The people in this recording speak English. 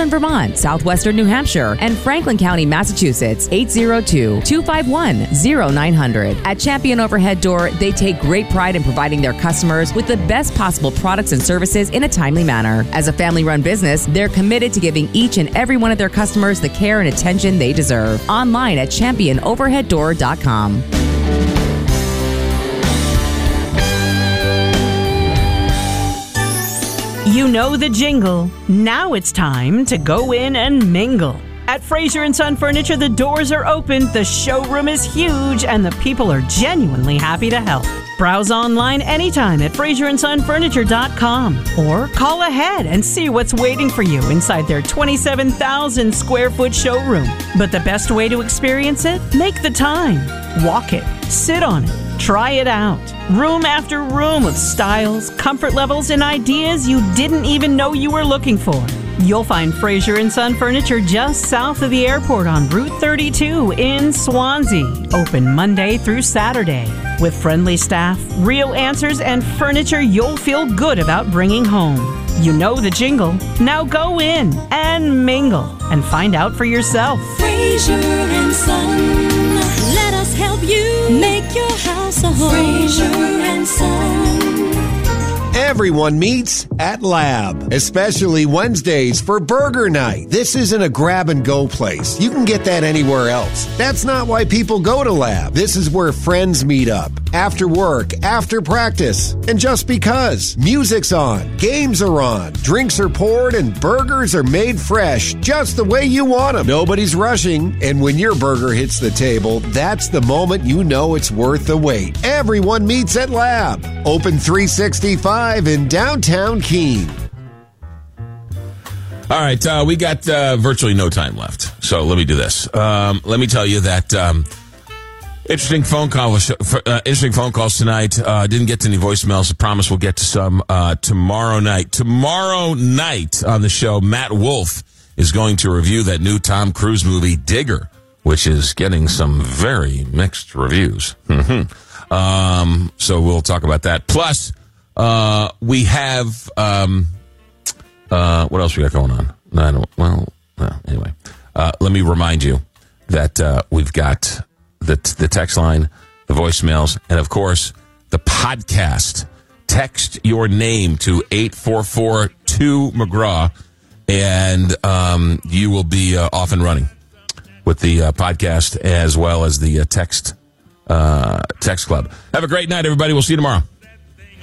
Southern Vermont, southwestern New Hampshire, and Franklin County, Massachusetts. 802-251-0900. At Champion Overhead Door, they take great pride in providing their customers with the best possible products and services in a timely manner. As a family-run business, they're committed to giving each and every one of their customers the care and attention they deserve. Online at championoverheaddoor.com. You know the jingle. Now it's time to go in and mingle. At Fraser & Son Furniture, the doors are open, the showroom is huge, and the people are genuinely happy to help. Browse online anytime at FraserandSonFurniture.com or call ahead and see what's waiting for you inside their 27,000 square foot showroom. But the best way to experience it? Make the time. Walk it. Sit on it. Try it out. Room after room of styles, comfort levels, and ideas you didn't even know you were looking for. You'll find Fraser & Son Furniture just south of the airport on Route 32 in Swansea. Open Monday through Saturday. With friendly staff, real answers, and furniture you'll feel good about bringing home. You know the jingle. Now go in and mingle and find out for yourself. Fraser & Son, let us help you make your house a home. Fraser & Son. Everyone meets at Lab, especially Wednesdays for burger night. This isn't a grab-and-go place. You can get that anywhere else. That's not why people go to Lab. This is where friends meet up, after work, after practice, and just because. Music's on, games are on, drinks are poured, and burgers are made fresh, just the way you want them. Nobody's rushing, and when your burger hits the table, that's the moment you know it's worth the wait. Everyone meets at Lab. Open 365 in downtown Keene. All right, we got virtually no time left, so let me do this. Let me tell you that interesting phone calls tonight. Didn't get to any voicemails. I promise we'll get to some tomorrow night. Tomorrow night on the show, Matt Wolf is going to review that new Tom Cruise movie, Digger, which is getting some very mixed reviews. So we'll talk about that. Plus, we have what else we got going on? Anyway, let me remind you that we've got the text line, the voicemails, and of course the podcast. Text your name to 844-2-McGraw, and you will be off and running with the podcast as well as the text club. Have a great night, everybody. We'll see you tomorrow.